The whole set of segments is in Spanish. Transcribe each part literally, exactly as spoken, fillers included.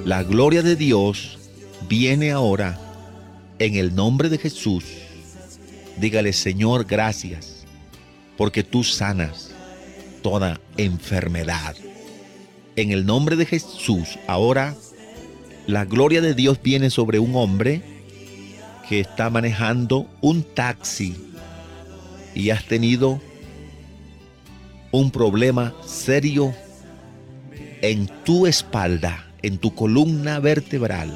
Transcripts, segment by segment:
La gloria de Dios viene ahora en el nombre de Jesús. Dígale: Señor, gracias, porque tú sanas toda enfermedad. En el nombre de Jesús, ahora la gloria de Dios viene sobre un hombre que está manejando un taxi y has tenido un problema serio en tu espalda, en tu columna vertebral.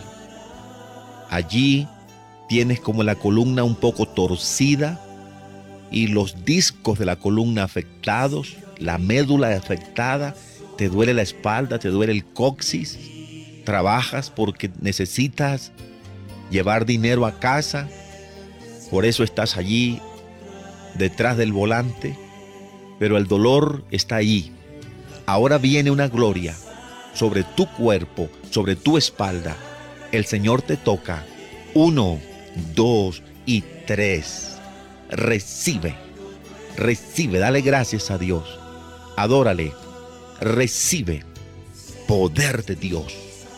Allí tienes como la columna un poco torcida y los discos de la columna afectados, la médula afectada, te duele la espalda, te duele el coxis, trabajas porque necesitas llevar dinero a casa, por eso estás allí detrás del volante, pero el dolor está allí. Ahora viene una gloria sobre tu cuerpo, sobre tu espalda. El Señor te toca. Uno, dos y tres. Recibe, recibe, dale gracias a Dios. Adórale, recibe poder de Dios.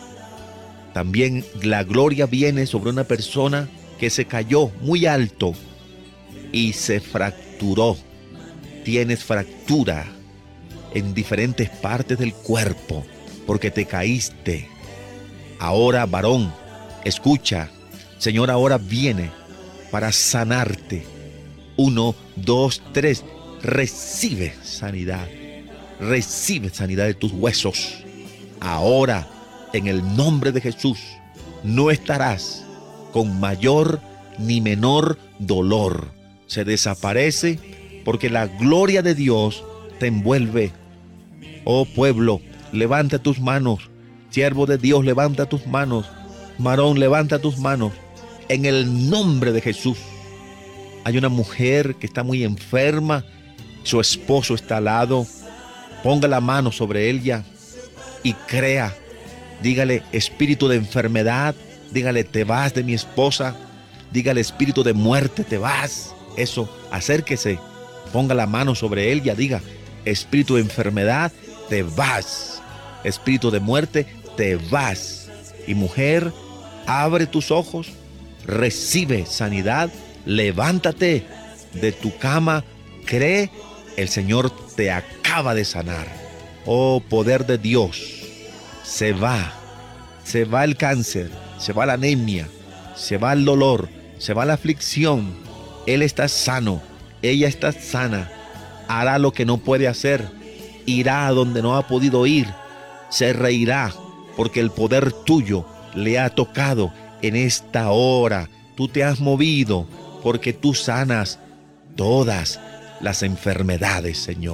También la gloria viene sobre una persona que se cayó muy alto y se fracturó. Tienes fractura en diferentes partes del cuerpo porque te caíste. Ahora, varón, escucha, Señor ahora viene para sanarte. Uno, dos, tres. Recibe sanidad. Recibe sanidad de tus huesos. Ahora, en el nombre de Jesús, no estarás con mayor ni menor dolor. Se desaparece porque la gloria de Dios te envuelve. Oh pueblo, levanta tus manos. Siervo de Dios, levanta tus manos. Varón, levanta tus manos. En el nombre de Jesús. Hay una mujer que está muy enferma. Su esposo está al lado. Ponga la mano sobre ella y crea. Dígale: espíritu de enfermedad. Dígale: te vas de mi esposa. Dígale: espíritu de muerte, te vas. Eso, acérquese. Ponga la mano sobre ella. Diga: espíritu de enfermedad, te vas. Espíritu de muerte, te vas. Y mujer, abre tus ojos. Recibe sanidad. Levántate de tu cama. Cree. El Señor te acaba de sanar. Oh, poder de Dios. Se va. Se va el cáncer. Se va la anemia. Se va el dolor. Se va la aflicción. Él está sano. Ella está sana. Hará lo que no puede hacer. Irá a donde no ha podido ir. Se reirá porque el poder tuyo le ha tocado en esta hora. Tú te has movido porque tú sanas todas las enfermedades, Señor.